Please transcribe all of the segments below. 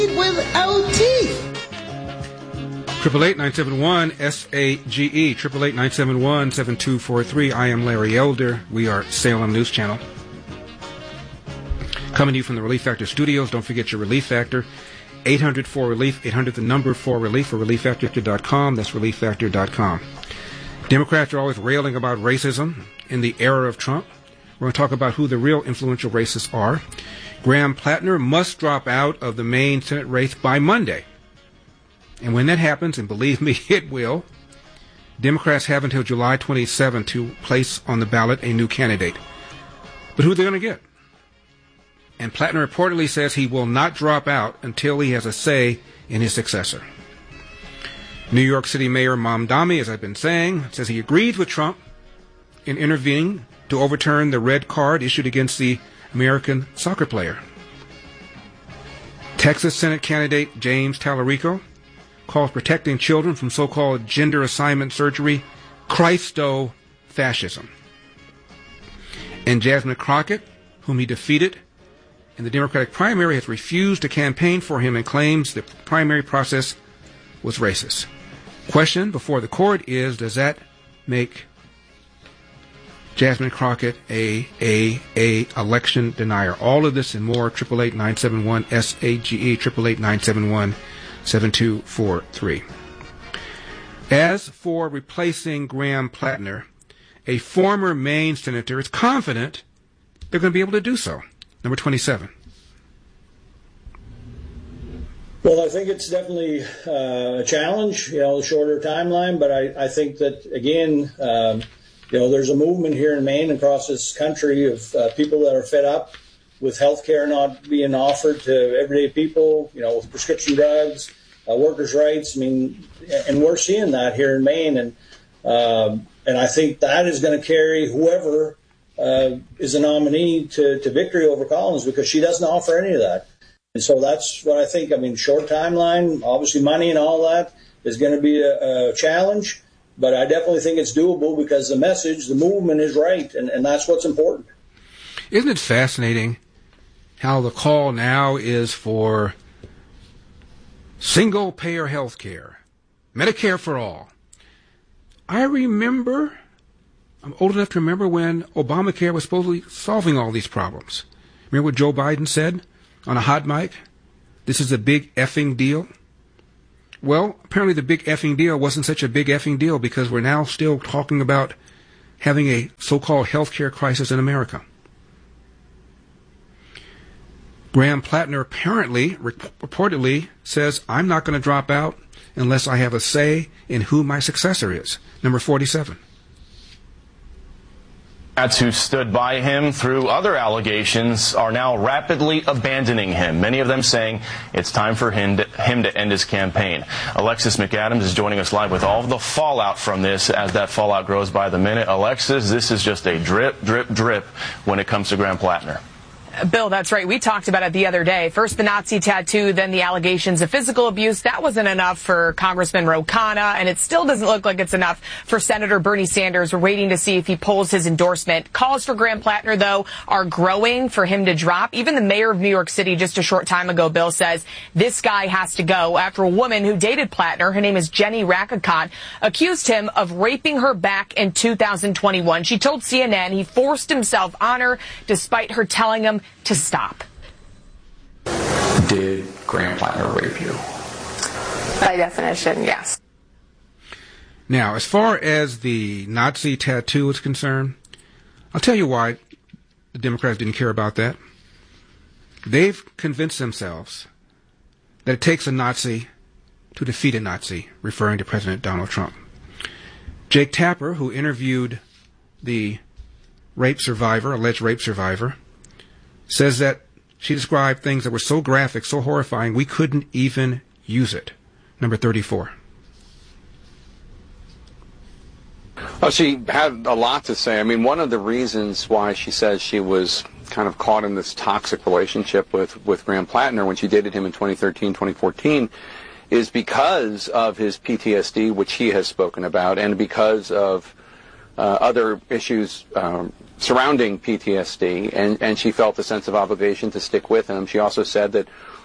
without teeth. 888-971-SAGE, 888-971-7243. I am Larry Elder. We are Salem News Channel. Coming to you from the Relief Factor studios. Don't forget your Relief Factor. 800-4RELIEF, 800 the number 4RELIEF, or ReliefFactor.com. That's ReliefFactor.com. Democrats are always railing about racism in the era of Trump. We're going to talk about who the real influential racists are. Graham Plattner must drop out of the Maine Senate race by Monday. And when that happens, and believe me, it will, Democrats have until July 27 to place on the ballot a new candidate. But who are they going to get? And Plattner reportedly says he will not drop out until he has a say in his successor. New York City Mayor Mamdani, as I've been saying, says he agrees with Trump in intervening to overturn the red card issued against the American soccer player. Texas Senate candidate James Tallarico calls protecting children from so-called gender assignment surgery Christo-fascism. And Jasmine Crockett, whom he defeated in the Democratic primary, has refused to campaign for him and claims the primary process was racist. Question before the court is, does that make Jasmine Crockett a election denier? All of this and more, 888-971-SAGE, 888-971-7243. As for replacing Graham Plattner, a former Maine senator is confident they're going to be able to do so. Number 27. Well, I think it's definitely a challenge, the shorter timeline, but I think that, again, there's a movement here in Maine and across this country of people that are fed up with health care not being offered to everyday people, with prescription drugs, workers' rights. And we're seeing that here in Maine, and I think that is going to carry whoever is a nominee to victory over Collins, because she doesn't offer any of that. And so that's what I think. Short timeline, obviously money and all that is going to be a challenge, but I definitely think it's doable because the message, the movement is right, and that's what's important. Isn't it fascinating how the call now is for single-payer health care, Medicare for all? I'm old enough to remember when Obamacare was supposedly solving all these problems. Remember what Joe Biden said on a hot mic? This is a big effing deal. Well, apparently the big effing deal wasn't such a big effing deal, because we're now still talking about having a so-called healthcare crisis in America. Graham Plattner apparently, reportedly, says, I'm not going to drop out unless I have a say in who my successor is. Number 47. Democrats who stood by him through other allegations are now rapidly abandoning him, many of them saying it's time for him to end his campaign. Alexis McAdams is joining us live with all of the fallout from this as that fallout grows by the minute. Alexis, this is just a drip, drip, drip when it comes to Graham Plattner. Bill, that's right. We talked about it the other day. First the Nazi tattoo, then the allegations of physical abuse. That wasn't enough for Congressman Ro Khanna, and it still doesn't look like it's enough for Senator Bernie Sanders. We're waiting to see if he pulls his endorsement. Calls for Graham Plattner, though, are growing for him to drop. Even the mayor of New York City just a short time ago, Bill, says this guy has to go after a woman who dated Plattner, her name is Jenny Rakakot, accused him of raping her back in 2021. She told CNN he forced himself on her despite her telling him to stop. Did Graham Plattner rape you? By definition, yes. Now, as far as the Nazi tattoo is concerned, I'll tell you why the Democrats didn't care about that. They've convinced themselves that it takes a Nazi to defeat a Nazi, referring to President Donald Trump. Jake Tapper, who interviewed the alleged rape survivor, says that she described things that were so graphic, so horrifying, we couldn't even use it. Number 34. Well, she had a lot to say. One of the reasons why she says she was kind of caught in this toxic relationship with Graham Plattner when she dated him in 2013, 2014, is because of his PTSD, which he has spoken about, and because of other issues surrounding PTSD, and she felt a sense of obligation to stick with him. She also said that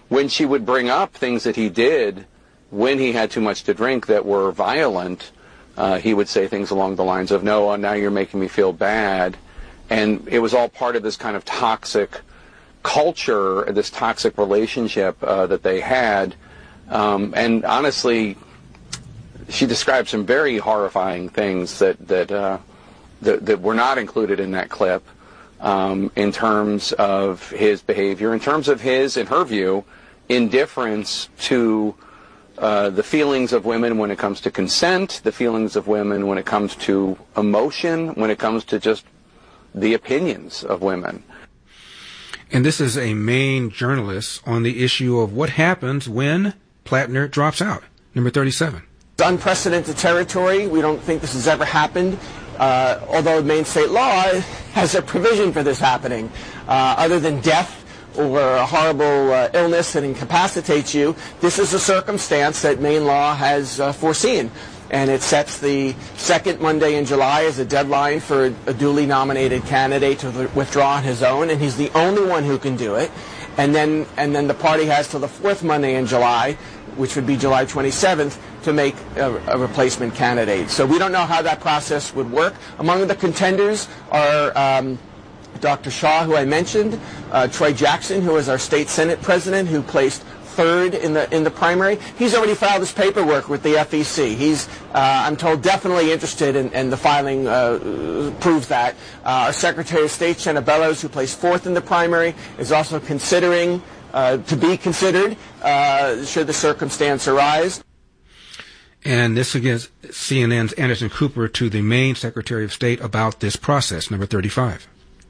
when she would bring up things that he did when he had too much to drink that were violent, he would say things along the lines of, no, now you're making me feel bad. And it was all part of this kind of toxic culture, this toxic relationship that they had. And honestly, she described some very horrifying things that were not included in that clip in terms of his behavior, in terms of his, in her view, indifference to the feelings of women when it comes to consent, the feelings of women when it comes to emotion, when it comes to just the opinions of women. And this is a Maine journalist on the issue of what happens when Plattner drops out. Number 37. It's unprecedented territory. We don't think this has ever happened, although Maine state law has a provision for this happening. Other than death or a horrible illness that incapacitates you, this is a circumstance that Maine law has foreseen. And it sets the second Monday in July as a deadline for a duly nominated candidate to withdraw on his own, and he's the only one who can do it. And then the party has till the fourth Monday in July, which would be July 27th, to make a replacement candidate. So we don't know how that process would work. Among the contenders are Dr. Shaw, who I mentioned, Troy Jackson, who is our state Senate president, who placed third in the primary. He's already filed his paperwork with the FEC. He's, I'm told, definitely interested, and the filing proves that. Our Secretary of State, Shenna Bellows, who placed fourth in the primary, is also considering to be considered should the circumstance arise. And this against CNN's Anderson Cooper to the Maine Secretary of State about this process, number 35.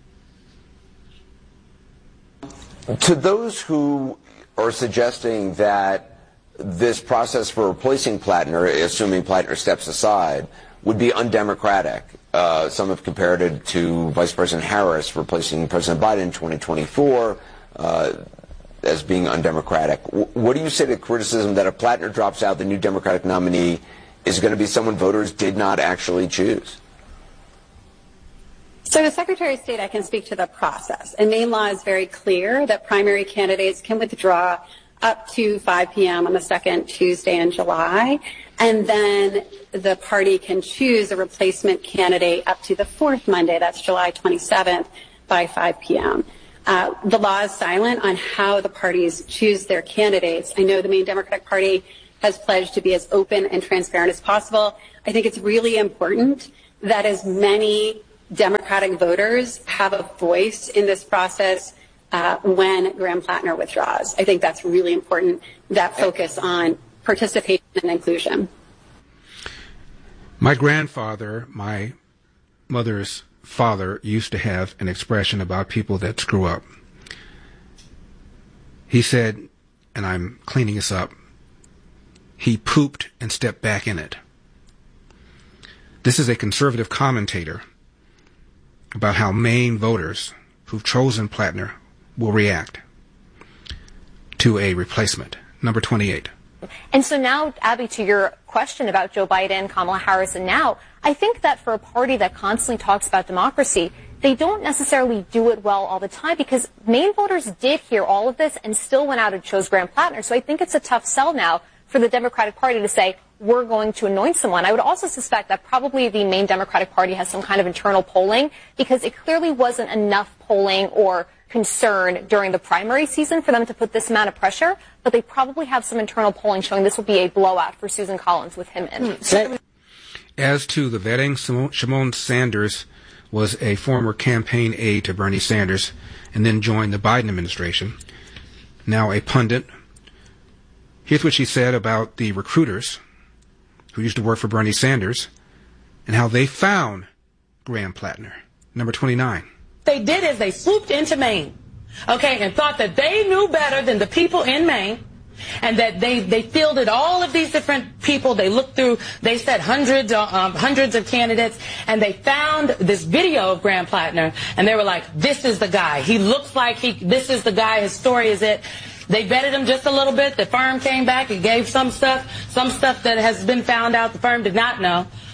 To those who are suggesting that this process for replacing Plattner, assuming Plattner steps aside, would be undemocratic. Some have compared it to Vice President Harris replacing President Biden in 2024 as being undemocratic. What do you say to criticism that if Plattner drops out, the new Democratic nominee is going to be someone voters did not actually choose? So as Secretary of State, I can speak to the process. And Maine law is very clear that primary candidates can withdraw up to 5 p.m. on the second Tuesday in July. And then the party can choose a replacement candidate up to the fourth Monday, that's July 27th, by 5 p.m. The law is silent on how the parties choose their candidates. I know the Maine Democratic Party has pledged to be as open and transparent as possible. I think it's really important that as many Democratic voters have a voice in this process when Graham Plattner withdraws. I think that's really important, that focus on participation and inclusion. My grandfather, my mother's father, used to have an expression about people that screw up. He said, and I'm cleaning this up, he pooped and stepped back in it. This is a conservative commentator about how Maine voters who've chosen Plattner will react to a replacement. Number 28. And so now, Abby, to your question about Joe Biden, Kamala Harris, and now, I think that for a party that constantly talks about democracy, they don't necessarily do it well all the time because Maine voters did hear all of this and still went out and chose Graham Plattner. So I think it's a tough sell now for the Democratic Party to say, we're going to anoint someone. I would also suspect that probably the Maine Democratic Party has some kind of internal polling because it clearly wasn't enough polling or concern during the primary season for them to put this amount of pressure, but they probably have some internal polling showing this will be a blowout for Susan Collins with him in. As to the vetting, Shimon Sanders was a former campaign aide to Bernie Sanders and then joined the Biden administration, now a pundit. Here's what she said about the recruiters who used to work for Bernie Sanders and how they found Graham Plattner. Number 29. They did is they swooped into Maine, okay, and thought that they knew better than the people in Maine, and that they fielded all of these different people. They looked through, they said hundreds of candidates, and they found this video of Graham Plattner, and they were like, this is the guy. He looks like this is the guy. His story is it. They vetted him just a little bit. The firm came back and gave some stuff that has been found out the firm did not know.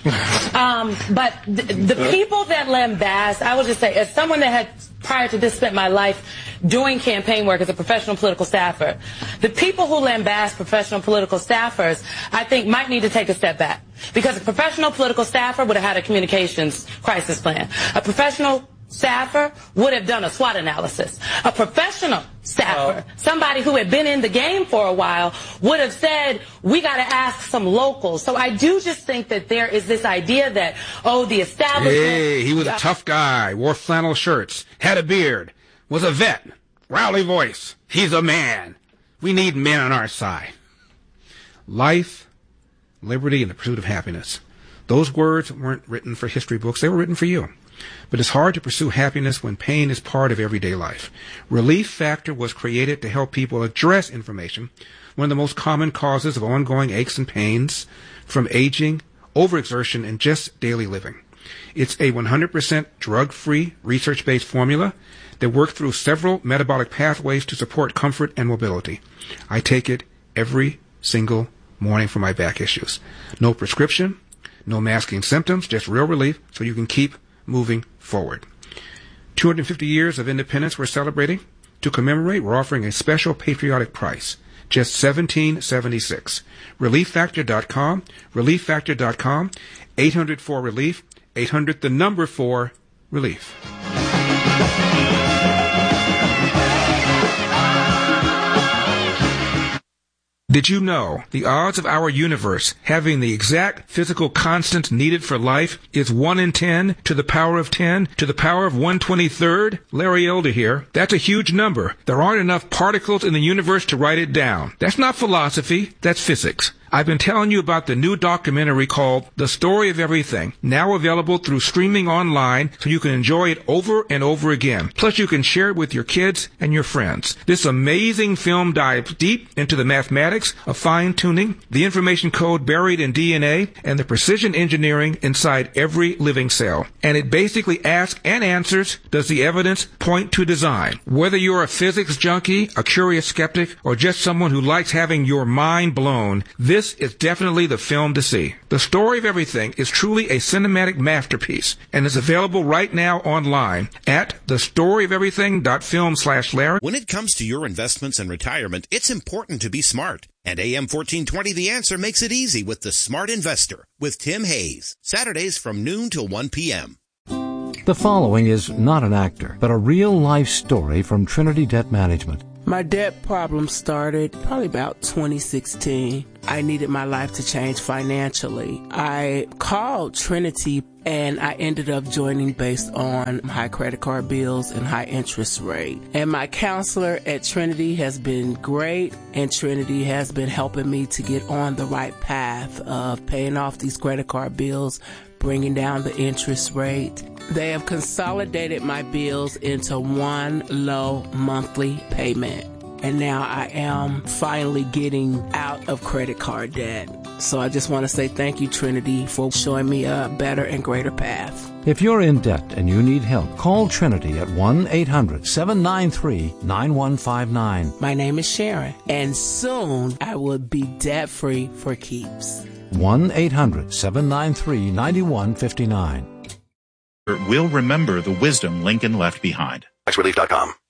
But the people that lambast, I will just say, as someone that had prior to this spent my life doing campaign work as a professional political staffer, the people who lambast professional political staffers, I think, might need to take a step back. Because a professional political staffer would have had a communications crisis plan. A professional staffer would have done a SWOT analysis. A professional staffer, somebody who had been in the game for a while, would have said, we got to ask some locals. So I do just think that there is this idea that, the establishment... Hey, he was a tough guy, wore flannel shirts, had a beard, was a vet, rowdy voice. He's a man. We need men on our side. Life, liberty, and the pursuit of happiness. Those words weren't written for history books. They were written for you. But it's hard to pursue happiness when pain is part of everyday life. Relief Factor was created to help people address inflammation, one of the most common causes of ongoing aches and pains, from aging, overexertion, and just daily living. It's a 100% drug-free, research-based formula that works through several metabolic pathways to support comfort and mobility. I take it every single morning for my back issues. No prescription, no masking symptoms, just real relief so you can keep moving forward. 250 years of independence we're celebrating. To commemorate, we're offering a special patriotic price, just $17.76. ReliefFactor.com, ReliefFactor.com, 800-4-RELIEF, 800-4-RELIEF. Did you know the odds of our universe having the exact physical constant needed for life is 1 in 10 to the power of 10 to the power of 1/23rd? Larry Elder here. That's a huge number. There aren't enough particles in the universe to write it down. That's not philosophy. That's physics. I've been telling you about the new documentary called The Story of Everything, now available through streaming online so you can enjoy it over and over again. Plus you can share it with your kids and your friends. This amazing film dives deep into the mathematics of fine-tuning, the information code buried in DNA, and the precision engineering inside every living cell. And it basically asks and answers, does the evidence point to design? Whether you're a physics junkie, a curious skeptic, or just someone who likes having your mind blown, this is definitely the film to see. The Story of Everything is truly a cinematic masterpiece and is available right now online at thestoryoferything.film/Larry. When it comes to your investments and retirement, it's important to be smart. And AM 1420 The Answer makes it easy with The Smart Investor with Tim Hayes. Saturdays from noon till 1 p.m. The following is not an actor, but a real-life story from Trinity Debt Management. My debt problem started probably about 2016. I needed my life to change financially. I called Trinity and I ended up joining based on high credit card bills and high interest rate. And my counselor at Trinity has been great, and Trinity has been helping me to get on the right path of paying off these credit card bills, bringing down the interest rate. They have consolidated my bills into one low monthly payment. And now I am finally getting out of credit card debt. So I just want to say thank you, Trinity, for showing me a better and greater path. If you're in debt and you need help, call Trinity at 1-800-793-9159. My name is Sharon, and soon I will be debt-free for keeps. 1-800-793-9159. We'll remember the wisdom Lincoln left behind. TaxRelief.com.